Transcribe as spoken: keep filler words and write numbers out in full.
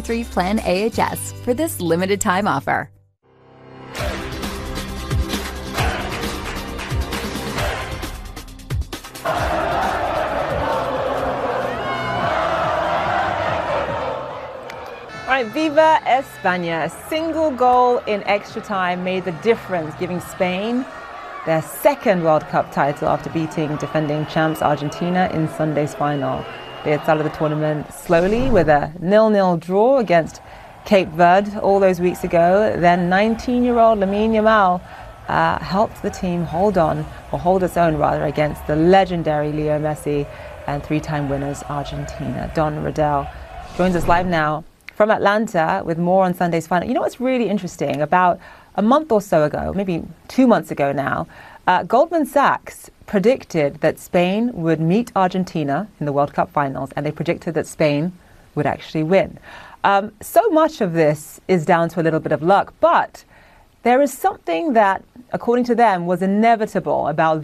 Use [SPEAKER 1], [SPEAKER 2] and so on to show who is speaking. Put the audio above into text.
[SPEAKER 1] three Plan A H S for this limited time offer.
[SPEAKER 2] All right, Viva España. A single goal in extra time made the difference, giving Spain their second World Cup title after beating defending champs Argentina in Sunday's final. They had started the tournament slowly with a nil-nil draw against Cape Verde all those weeks ago. Then nineteen-year-old Lamine Yamal uh, helped the team hold on, or hold its own rather, against the legendary Leo Messi and three-time winners Argentina. Don Riddell joins us live now from Atlanta with more on Sunday's final. You know what's really interesting? About a month or so ago, maybe two months ago now, uh, Goldman Sachs predicted that Spain would meet Argentina in the World Cup finals, and they predicted that Spain would actually win. Um, so much of this is down to a little bit of luck, but there is something that, according to them, was inevitable about